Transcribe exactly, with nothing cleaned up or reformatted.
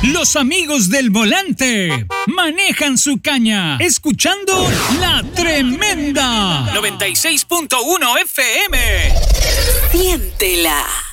Los amigos del volante manejan su caña, escuchando La Tremenda. noventa y seis punto uno F M. Siéntela.